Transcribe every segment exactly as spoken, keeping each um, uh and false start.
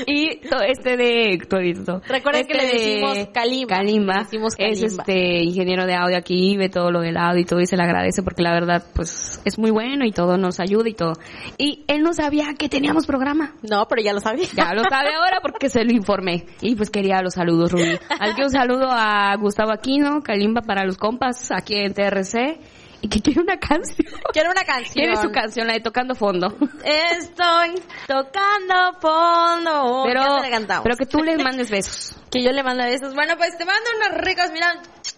Y todo este de Todito. Recuerden este que le decimos Kalimba. Kalimba. Le decimos es Kalimba. este ingeniero de audio aquí, ve todo lo del audio y todo y se le agradece porque la verdad pues es muy bueno y todo, nos ayuda y todo. Y él no sabía que teníamos programa. No, pero ya lo sabía. Ya lo sabe ahora porque se lo informé. Y pues quería los saludos, Rubí. Al que un saludo a Gustavo Aquino, Kalimba para los compas aquí en T R C. Y que quiere una canción. Quiere una canción. Quiere su canción, la de Tocando Fondo. Estoy tocando fondo. Pero, Ya te la cantamos. pero que tú les mandes besos. Que yo le mando besos. Bueno, pues te mando unos ricos, mira.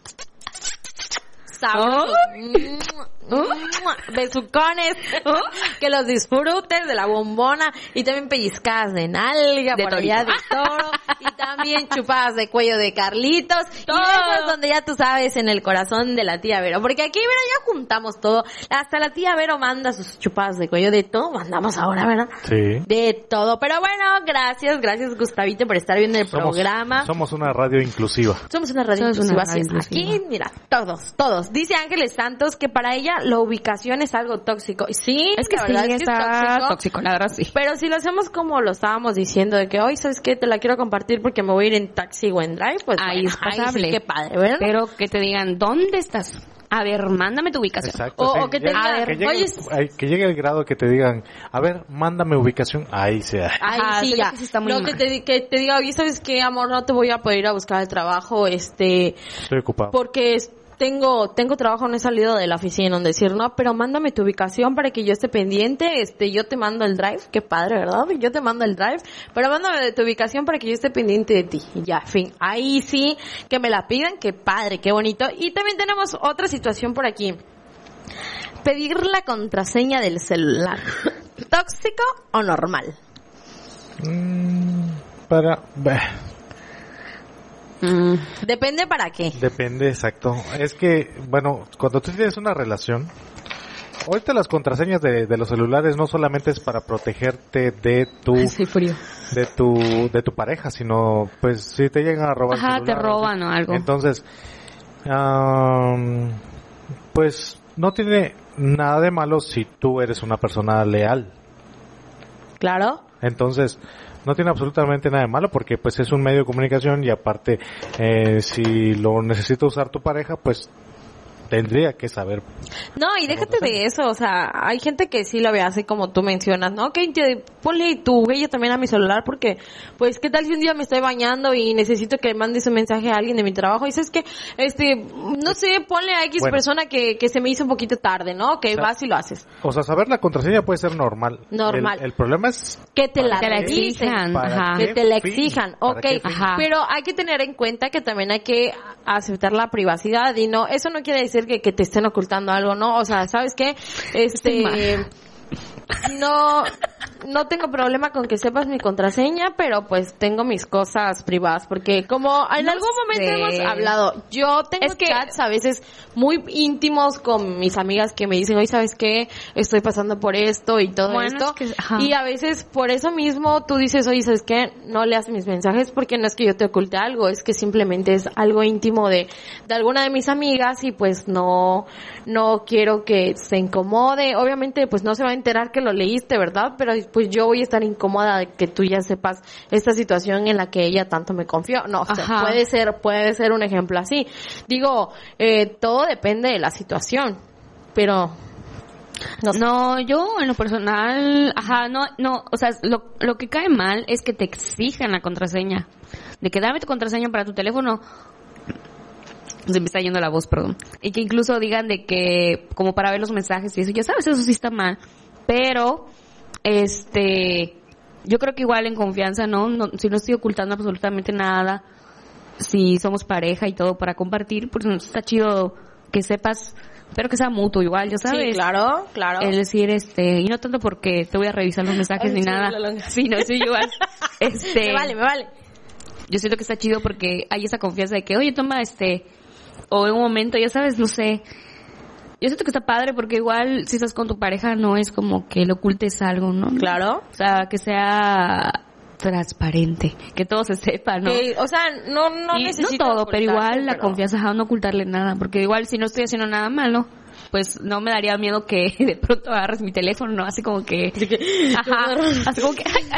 Sabrosos. ¿Oh? Besucones. Que los disfrutes de la bombona. Y también pellizcadas de nalga. De por torito. allá de toro. Y también chupadas de cuello de Carlitos. Todo. Y besos donde ya tú sabes, en el corazón de la tía Vero. Porque aquí, mira, ya juntamos todo. Hasta la tía Vero manda sus chupadas de cuello de todo. Mandamos ahora, ¿verdad? Sí. De todo. Pero bueno, gracias, gracias Gustavito por estar viendo el Somos, programa. somos una radio inclusiva. Somos una radio Somos una inclusiva, radio así es. inclusiva. Aquí, mira, todos, todos. Dice Ángeles Santos que para ella la ubicación es algo tóxico. Y sí, Es que la sí, verdad es que está es tóxico. tóxico, la verdad sí. Pero si lo hacemos como lo estábamos diciendo, de que hoy, ¿sabes qué? Te la quiero compartir porque me voy a ir en taxi o en drive, pues Ahí bueno, es pasable. Ahí sí, qué padre, ¿verdad? Pero que te digan, ¿dónde estás? A ver, mándame tu ubicación. Exacto. O- sí. o que te Ya- digan, que llegue, oye, ay, que llegue el grado que te digan, a ver, mándame ubicación. Ahí sea. Ay, Ajá, sí, siento ya. que sí está muy No, mal. que te, di- que te diga, oye, ¿sabes qué, amor? No te voy a poder ir a buscar el trabajo, este, Estoy ocupado. porque es- tengo tengo trabajo, no he salido de la oficina, en decir, no, pero mándame tu ubicación para que yo esté pendiente, este, yo te mando el drive, qué padre, ¿verdad? Yo te mando el drive, pero mándame tu ubicación para que yo esté pendiente de ti, y ya, fin, ahí sí, que me la pidan, qué padre, qué bonito. Y también tenemos otra situación por aquí, pedir la contraseña del celular, ¿tóxico o normal? Mm, para... bah, Mm, Depende para qué. depende, exacto. Es que, bueno, cuando tú tienes una relación, ahorita las contraseñas de, de los celulares no solamente es para protegerte de tu, Hace frío. de tu, de tu pareja, sino, pues, si te llegan a robar el Ajá, celular, te roban o algo. Entonces, am, pues, no tiene nada de malo si tú eres una persona leal. Claro. Entonces, no tiene absolutamente nada de malo porque pues es un medio de comunicación y aparte, eh, si lo necesita usar tu pareja, pues tendría que saber. No, y déjate de eso, o sea, hay gente que sí lo ve así como tú mencionas, ¿no? Ok, te- ponle tu huella también a mi celular porque, pues, ¿qué tal si un día me estoy bañando y necesito que mandes un mensaje a alguien de mi trabajo? Y dices que, este, no sé, ponle a X Bueno. persona que, que se me hizo un poquito tarde, ¿no? Que O sea, vas y lo haces. O sea, saber la contraseña puede ser normal. Normal. El, el problema es Que te la Que la revisen. exijan, ¿para ajá. qué Que te la fin? exijan, ¿Para ok, qué fin? Ajá. pero hay que tener en cuenta que también hay que aceptar la privacidad y no, eso no quiere decir que, que te estén ocultando algo, ¿no? O sea, ¿sabes qué? Estoy Este, no, no tengo problema con que sepas mi contraseña, pero pues tengo mis cosas privadas, porque como en No algún momento sé. hemos hablado, yo tengo Es que- chats a veces muy íntimos con mis amigas que me dicen, oye, ¿sabes qué? Estoy pasando por esto y todo Bueno, esto, es que- ajá. y a veces por eso mismo tú dices, oye, ¿sabes qué? No leas mis mensajes porque no es que yo te oculte algo, es que simplemente es algo íntimo de, de alguna de mis amigas y pues no, no quiero que se incomode. Obviamente pues no se va a enterar que lo leíste, ¿verdad? Pero pues yo voy a estar incómoda de que tú ya sepas esta situación en la que ella tanto me confió. No, o sea, Ajá. puede ser, puede ser un ejemplo así. Digo, eh, todo depende de la situación, pero no sé. No, yo en lo personal, ajá, no, no, o sea, lo, lo que cae mal es que te exijan la contraseña. De que dame tu contraseña para tu teléfono. Se me está yendo la voz, perdón. Y que incluso digan de que, como para ver los mensajes y eso, ya sabes, eso sí está mal. Pero, este, yo creo que igual en confianza, ¿no? no si no estoy ocultando absolutamente nada, si somos pareja y todo para compartir, pues está chido que sepas, pero que sea mutuo igual, ya sabes. Sí, claro, claro. Es decir, este, y no tanto porque te voy a revisar los mensajes Ay, ni sí, nada, la longa. sino sí igual, este, Me vale, me vale. yo siento que está chido porque hay esa confianza de que, oye, toma este, o en un momento, ya sabes, no sé, yo siento que está padre porque igual si estás con tu pareja no es como que le ocultes algo, ¿no? Claro. O sea, que sea transparente, que todo se sepa, ¿no? Que, o sea, no, no Y necesito no todo, pero ocultarse, igual la pero- confianza, ajá, no ocultarle nada, porque igual si no estoy haciendo nada malo, pues no me daría miedo que de pronto agarres mi teléfono, ¿no? Así como que, ajá, así como que, ay,